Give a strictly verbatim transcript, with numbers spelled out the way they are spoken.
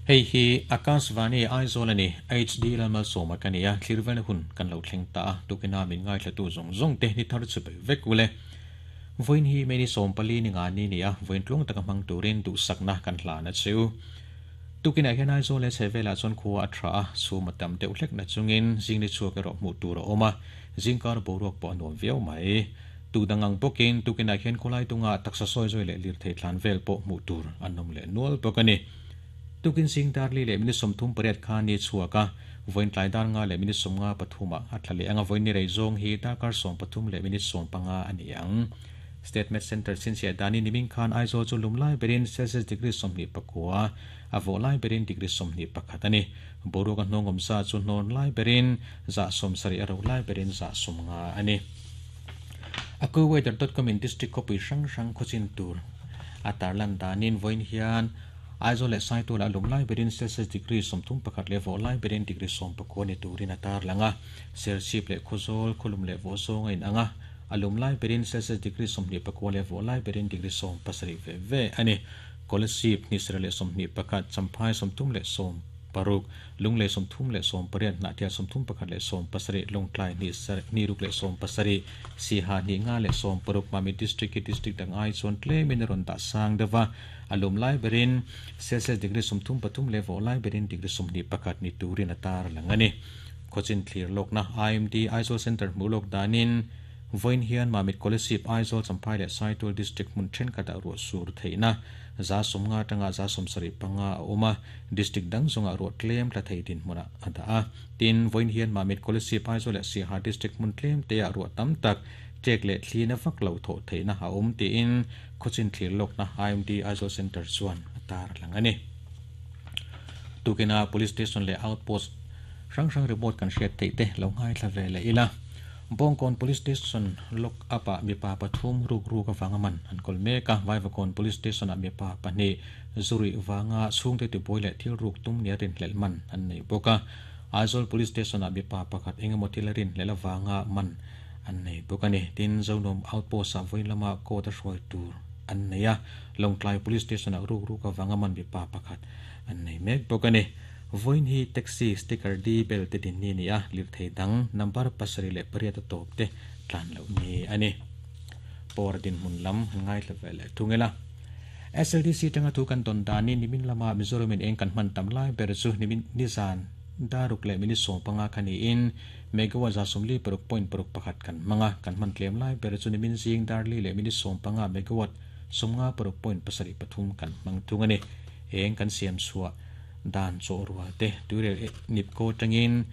เฮ้ยฮีอากาศวันนี้ไอโซลนี่ เอช ดี แล้วมาส่งมากันเนี่ยคลีร์เวนหุ่นกันเราเข่งตาตุกินามินง่ายละตัวจงจงเทนิทารุสุไปเวกุเลวันนี้ไม่ได้ส่งปลีนี่งานนี้เนี่ยวันตรงตะกำมังตูรินตุสักนะกันหลานะชิวตุกินาแค่ไอโซเลเซเวลาส่วนขัวอัตราสูมาตามเตอุเล็กนะจงอินจิงในชัวกระรอกมูตูระออกมาจิงการบูรอกปอนวนเวียวไหมตูดังงังปกินตุกินาแค่คนไล่ตุงาตักษะซอยจอยเลือดเทลันเวลปอมูตูรอันนมเล่นัวปกันนี่ตุกินสิงดาร์ลีเลมินิสมทุมเปรียดคานิชัวกะวันไลดาร์งาเลมินิสมงาปฐุมะอัตเลงวันนี้เรย์จงฮีตาการส่งปฐุมเลมินิสมปังอาอันยัง Statement Center สินเสียดานินิมิงคานไอโซจุลุมไลเบรินเซลเซียสดีกรีสมนิปกัวอโวไลเบรินดีกรีสมนิปกัตานีบรูกันนงอมซาจุนนนไลเบรินจะสมสรีอรุไลเบรินจะสมงาอันนี้อากูเวดร์ดอทคอมอินดิสตริกคอปีช่างช่างโคจินตูร์อัตาลันดานินวันฮิอันไอโซเลสไซตัวละลุมไลเบรินเซลเซียสดีกรีสมทุมปกัดเลวไลเบรินดีกรีสมปกัวนิตูรินาตาร์ลังะเซลซีเปเลโคโซลคุลุมเลวโซงอินอังะอารมณ์ไล่ไปเรียนเซลเซียสดีกรีสมนิปกวาเลวไล่ไปเรียนดีกรีสมปัสริเวเวอันนี้คอลซีฟนิสระเลสมนิปกัดสัมภายสมทุ่มเลสมปารุกลุงเลสมทุ่มเลสมปเรียนนาเทียสมทุ่มปกัดเลสมปัสริลงไกลนิสระนิรุกเลสมปัสริสีหานิงาเลสมปรุกมามิดิสตริกดิสตริกดังไอส่วนเคลมินรอนตาสังเดว่าอารมณ์ไล่ไปเรียนเซลเซียสดีกรีสมทุ่มปทุ่มเลวไล่ไปเรียนดีกรีสมนิปกัดนิตูรินาตาร์ลังอันนี้โคจินเคลียร์โลกนะ ไอ เอ็ม ดี ไอโซเซ็นเตอร์มูลกดานินวันเฮียนมามิดคอลเลสิบไอโซสัมภาระไซตัวดิสตริกมุนเชนกัดอรัวสูรเทนะจาสมงาตังอาจาสมสริปังอาโอมาดิสตริกดังสงอารัวเคลมละเทดินมุนะอันตาตินวันเฮียนมามิดคอลเลสิบไอโซเลสีหาดิสตริกมุนเคลมเตียรัวตั้มตักเจกเลทีนฟักเหล่าโถเทนะฮาอมตีอินโคจินเคลียร์โลกนะ ไอ เอ็ม ดี ไอโซเซ็นเตอร์ส่วนตาร์ลังอันนี้ตุกินา police station เล outpost ช่างช่างรีโมทกันเชียร์เตะเตะลงให้ทะเลเลยอีละบงกอน police station ลกอปะมีปาปทุมรูกรูกับฟังมันอันกอลเมกะไว้กอน police station มีปาปนีจุริวังอาสูงเตติบอยเลที่รูกตุ้มเนียรินเลมันอันนี้บกะไอโซล police station มีปาปกัดเองมติลรินเลละวังอามันอันนี้บกะนี่ตินเจ้าหนุ่ม outpost สามวันละมาโคตรสวยตูอันนี้ยะลงไกล police station รูกรูกับฟังมันมีปาปกัดอันนี้เมกบกะนี่วันนี้แท็กซี่สติ๊กเกอร์ดีเบลติดินนี่นี่อ่ะลิฟต์ให้ดังนัมบาร์ปัสริเลปริยตตบเตะกลั่นเหล่านี้อันนี้ปอร์ดินมุนลำง่ายเลยเลยทุงเงล่ะ เอส แอล ดี ซี จังหวัดทุกันตอนดานี่นิมินละมามิโซรมินเองกันมันตำไล่เบรซูนิมินนิสานดารุกเลมินิสงปังอาคันีอินเมกว่าจะสมลีปรุกปอยน์ปรุกประคัดกันมังอากันมันเคลมไล่เบรซูนิมินซิงดาร์ลีเลมินิสงปังอาเมกว่าสมงาปรุกปอยน์ปัสริปทุมกันมังทุงอันนี้เองกันเสียมสัวด้านโซรัวเตดูเรนิบโกจังอิน